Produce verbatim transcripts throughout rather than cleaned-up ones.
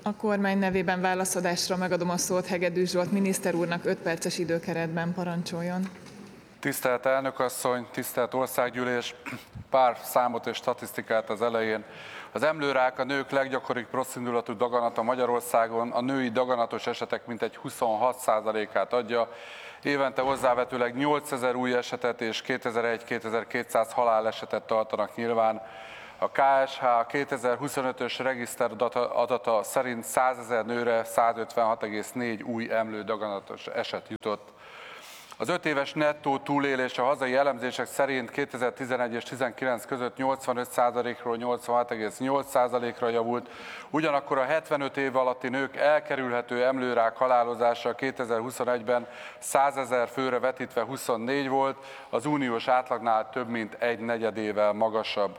A kormány nevében válaszadásra megadom a szót Hegedűs Zsolt miniszter úrnak, öt perces időkeretben parancsoljon. Tisztelt elnökasszony, tisztelt országgyűlés, pár számot és statisztikát az elején. Az emlőrák a nők leggyakoribb rosszindulatú daganata Magyarországon, a női daganatos esetek mintegy huszonhat százalékát adja, évente hozzávetőleg nyolcezer új esetet és kétezer-egy-kétezer-kétszáz halálesetet tartanak nyilván. A ká es há kétezer-huszonötös regiszter adata szerint százezer nőre százötvenhat egész négy új emlő daganatos eset jutott. Az öt éves nettó túlélés a hazai elemzések szerint kétezer-tizenegy és tizenkilenc között nyolcvanöt százalékról nyolcvanhat egész nyolc százalékra javult, ugyanakkor a hetvenöt év alatti nők elkerülhető emlőrák halálozása kétezer-huszonegyben százezer főre vetítve huszonnégy volt, az uniós átlagnál több mint egy negyedével magasabb.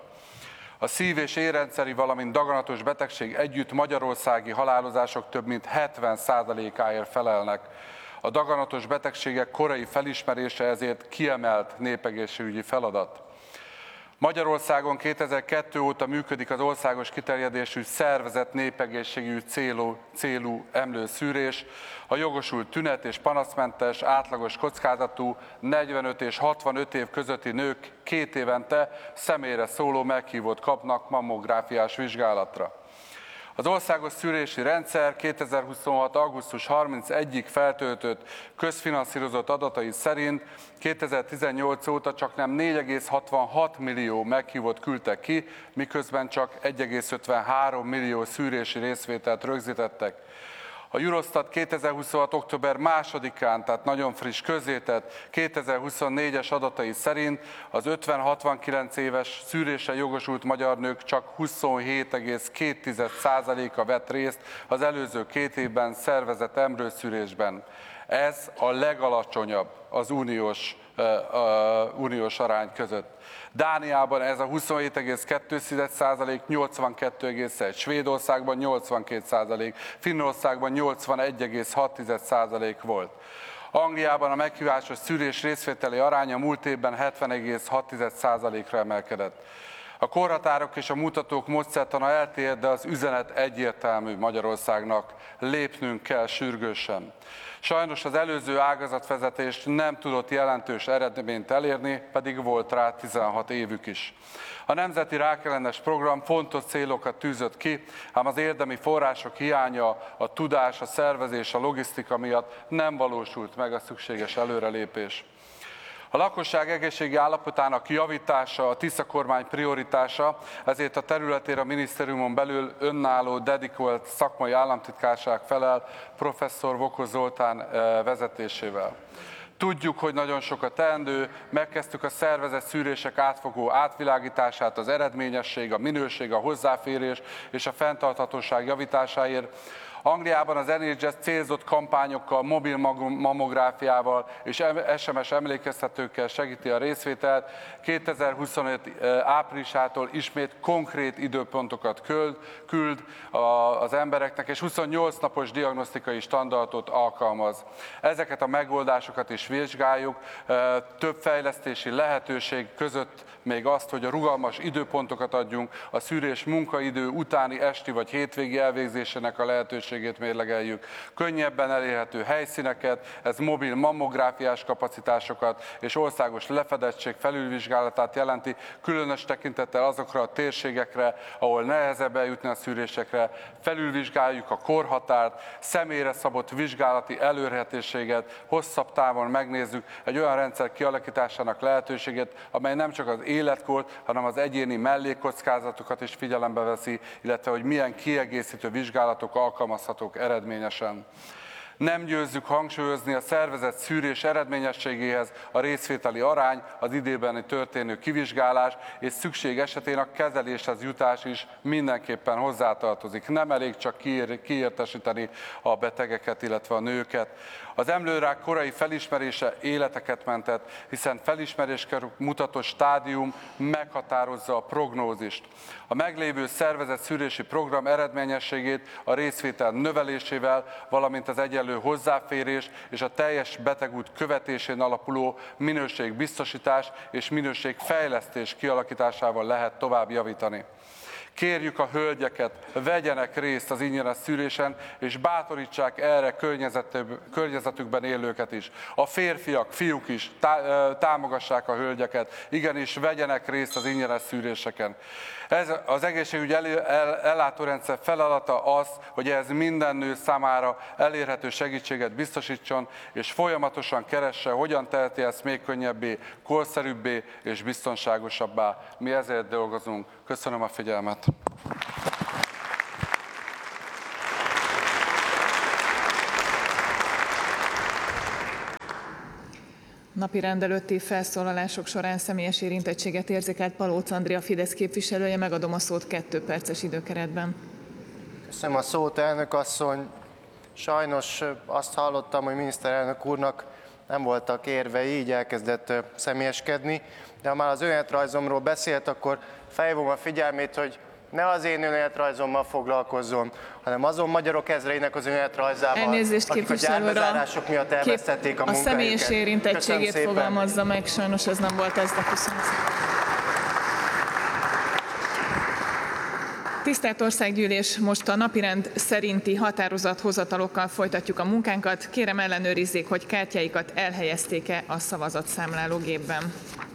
A szív- és érrendszeri, valamint daganatos betegség együtt magyarországi halálozások több mint hetven százalékáért felelnek. A daganatos betegségek korai felismerése ezért kiemelt népegészségügyi feladat. Magyarországon kétezer-kettő óta működik az országos kiterjedésű szervezett népegészségügyi célú, célú emlőszűrés. A jogosult tünet- és panaszmentes, átlagos kockázatú negyvenöt és hatvanöt év közötti nők két évente személyre szóló meghívót kapnak mammográfiás vizsgálatra. Az országos szűrési rendszer kétezer-huszonhat. augusztus harmincegyedikéig feltöltött közfinanszírozott adatai szerint kétezer-tizennyolc óta csaknem négy egész hatvanhat millió meghívót küldtek ki, miközben csak egy egész ötvenhárom millió szűrési részvételt rögzítettek. A Eurostat kétezer-huszonhat. október másodikán, tehát nagyon friss közzétett kétezer-huszonnégyes adatai szerint az ötven-hatvankilenc éves szűrésre jogosult magyar nők csak huszonhét egész két százaléka vett részt az előző két évben szervezett emlőszűrésben. Ez a legalacsonyabb az uniós, uh, uh, uniós arány között. Dániában ez a huszonhét egész kettő százalék, nyolcvankettő egész egy, Svédországban nyolcvankét százalék, Finnországban nyolcvanegy egész hat százalék volt. Angliában a meghívásos szűrés részvételi aránya múlt évben hetven egész hat százalékra emelkedett. A korhatárok és a mutatók módszertana eltér, de az üzenet egyértelmű Magyarországnak: lépnünk kell sürgősen. Sajnos az előző ágazatvezetés nem tudott jelentős eredményt elérni, pedig volt rá tizenhat évük is. A Nemzeti Rákellenes Program fontos célokat tűzött ki, ám az érdemi források hiánya, a tudás, a szervezés, a logisztika miatt nem valósult meg a szükséges előrelépés. A lakosság egészségi állapotának javítása a Tisza kormány prioritása, ezért a területére a minisztériumon belül önálló, dedikolt szakmai államtitkárság felel professzor Vokos Zoltán vezetésével. Tudjuk, hogy nagyon sok a teendő, megkezdtük a szervezett szűrések átfogó átvilágítását, az eredményesség, a minőség, a hozzáférés és a fenntarthatóság javításáért. Angliában az en há es célzott kampányokkal, mobil mammográfiával és es em es emlékeztetőkkel segíti a részvételt. kétezer-huszonöt áprilisától ismét konkrét időpontokat küld, küld az embereknek, és huszonnyolc napos diagnosztikai standardot alkalmaz. Ezeket a megoldásokat is vizsgáljuk, több fejlesztési lehetőség között még azt, hogy a rugalmas időpontokat adjunk, a szűrés munkaidő utáni esti vagy hétvégi elvégzésének a lehetőségét mérlegeljük, könnyebben elérhető helyszíneket, ez mobil mammográfiás kapacitásokat és országos lefedettség felülvizsgálatát jelenti, különös tekintettel azokra a térségekre, ahol nehezebb eljutni a szűrésekre, felülvizsgáljuk a korhatárt, személyre szabott vizsgálati elérhetőséget, hosszabb távon megnézzük egy olyan rendszer kialakításának lehetőségét, amely nem csak az életkort, hanem az egyéni mellékkockázatokat is figyelembe veszi, illetve hogy milyen kiegészítő vizsgálatok alkalmazhatók eredményesen. Nem győzzük hangsúlyozni a szervezett szűrés eredményességéhez a részvételi arány, az időbeni történő kivizsgálás és szükség esetén a kezeléshez jutás is mindenképpen hozzátartozik. Nem elég csak kiértesíteni a betegeket, illetve a nőket. Az emlőrák korai felismerése életeket mentett, hiszen felismeréskor mutató stádium meghatározza a prognózist. A meglévő szervezett szűrési program eredményességét a részvétel növelésével, valamint az egyenlő hozzáférés és a teljes betegút követésén alapuló minőségbiztosítás és minőségfejlesztés kialakításával lehet tovább javítani. Kérjük a hölgyeket, vegyenek részt az ingyenes szűrésen, és bátorítsák erre környezetükben élőket is. A férfiak, fiúk is tá- támogassák a hölgyeket, igenis vegyenek részt az ingyenes szűréseken. Ez az egészségügyi ellátórendszer feladata az, hogy ez minden nő számára elérhető segítséget biztosítson, és folyamatosan keresse, hogyan teheti ezt még könnyebbé, korszerűbbé és biztonságosabbá. Mi ezért dolgozunk. Köszönöm a figyelmet! Napirend előtti felszólalások során személyes érintettséget érzékelt Palóc Andrea Fidesz képviselője, megadom a szót kettő perces időkeretben. Köszönöm a szót, elnök asszony. Sajnos azt hallottam, hogy miniszterelnök úrnak nem voltak érvei, így elkezdett személyeskedni, de ha már az önéletrajzomról beszélt, akkor felhívom a figyelmét, hogy ne az én önéletrajzommal foglalkozzon, hanem azon magyarok ezreinek az önéletrajzával, Elnézést, akik a gyárbezárások miatt elvesztették a a munkájukat. személyes érintettségét fogalmazza meg, sajnos ez nem volt ez, de köszönöm szépen. Tisztelt Országgyűlés, most a napirend szerinti határozathozatalokkal folytatjuk a munkánkat. Kérem ellenőrizzék, hogy kártyáikat elhelyezték-e a szavazatszámlálógépben.